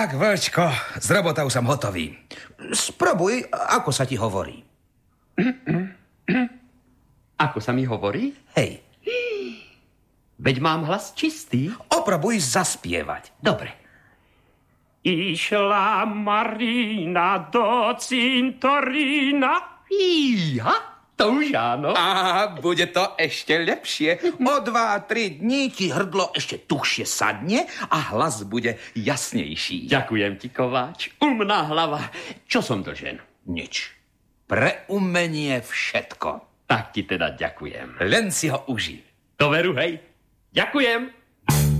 Tak, Vlčko, s robotou som hotový. Sprobuj, ako sa ti hovorí. Ako sa mi hovorí? Hej. Veď mám hlas čistý. Oprobuj zaspievať. Dobre. Išla Marina do cintorína. Fíha, to už áno. A bude to ešte lepšie. O 2-3 dní ti hrdlo ešte tuhšie sadne a hlas bude jasnejší. Ďakujem ti, Kováč. Umná hlava. Čo som dlžen? Nič. Pre umenie všetko. Tak ti teda ďakujem. Len si ho uži. To veru, hej. Ďakujem.